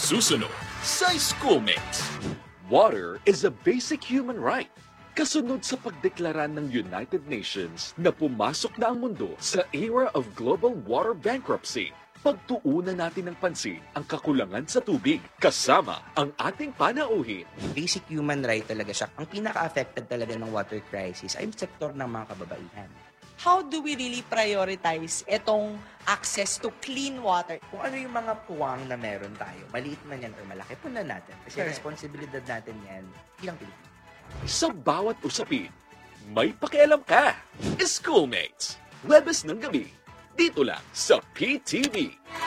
Susunod sa Schoolmates. Water is a basic human right. Kasunod sa pagdeklara ng United Nations na pumasok na ang mundo sa era of global water bankruptcy, pagtuunan natin ng pansin ang kakulangan sa tubig kasama ang ating panauhin. Basic human right talaga siya. Ang pinaka-affected talaga ng water crisis ay yung sektor ng mga kababaihan. How do we really prioritize itong access to clean water? Kung ano yung mga puwang na meron tayo, maliit man yan or malaki, punan natin. Kasi Correct. responsibilidad natin yan bilang Pilipino. Sa bawat usapin, may pakialam ka. Schoolmates, Webes ng gabi, dito lang sa PTV.